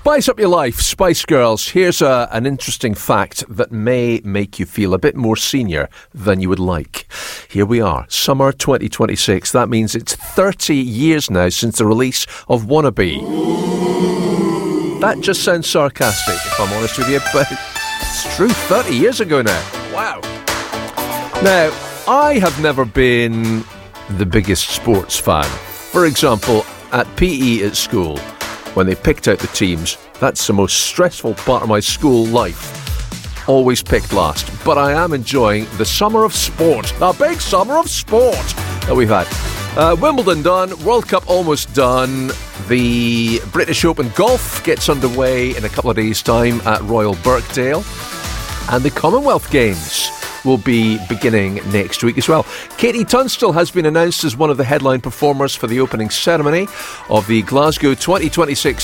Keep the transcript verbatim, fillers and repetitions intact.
Spice up your life, Spice Girls. Here's a, an interesting fact that may make you feel a bit more senior than you would like. Here we are, summer twenty twenty-six. That means it's thirty years now since the release of Wannabe. That just sounds sarcastic, if I'm honest with you, but it's true, thirty years ago now. Wow. Now, I have never been the biggest sports fan. For example, at P E at school, when they picked out the teams, that's the most stressful part of my school life. Always picked last. But I am enjoying the summer of sport. The big summer of sport that we've had. Uh, Wimbledon done. World Cup almost done. The British Open Golf gets underway in a couple of days' time at Royal Birkdale. And the Commonwealth Games will be beginning next week as well. Katie Tunstall has been announced as one of the headline performers for the opening ceremony of the Glasgow twenty twenty-six